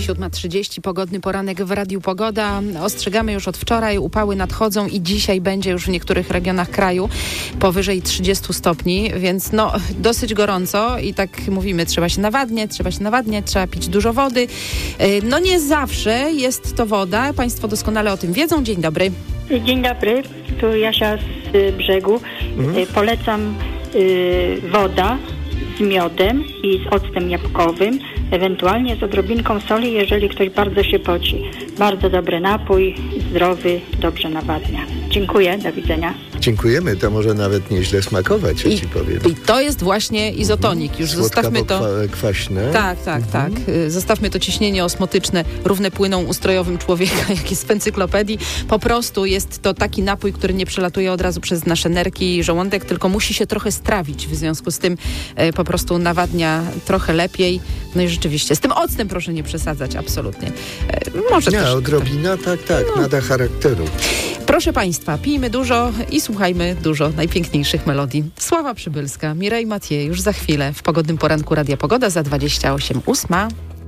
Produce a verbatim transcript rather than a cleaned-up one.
siódma trzydzieści, pogodny poranek w Radiu Pogoda. Ostrzegamy już od wczoraj, upały nadchodzą i dzisiaj będzie już w niektórych regionach kraju powyżej trzydziestu stopni, więc no dosyć gorąco i tak mówimy, trzeba się nawadniać, trzeba się nawadniać, trzeba pić dużo wody. No nie zawsze jest to woda, Państwo doskonale o tym wiedzą. Dzień dobry. Dzień dobry, tu Jasia z y, brzegu. Mhm. Y, polecam y, woda z miodem i z octem jabłkowym, ewentualnie z odrobinką soli, jeżeli ktoś bardzo się poci. Bardzo dobry napój, zdrowy, dobrze nawadnia. Dziękuję, do widzenia. Dziękujemy, to może nawet nieźle smakować, ja I, ci powiem. I to jest właśnie izotonik. Już Słodka, zostawmy to. Kwaśne. Tak, tak, mhm. tak. Zostawmy to ciśnienie osmotyczne, równe płyną ustrojowym człowieka, jak jest w encyklopedii. Po prostu jest to taki napój, który nie przelatuje od razu przez nasze nerki i żołądek, tylko musi się trochę strawić. W związku z tym e, po prostu nawadnia trochę lepiej. No i rzeczywiście, z tym octem proszę nie przesadzać, absolutnie. E, może nie, też, odrobina, tak, tak, no. nada charakteru. Proszę Państwa, pijmy dużo i słuchajmy dużo najpiękniejszych melodii. Sława Przybylska, Mireille Mathieu już za chwilę w pogodnym poranku Radia Pogoda za dwadzieścia osiem ósma.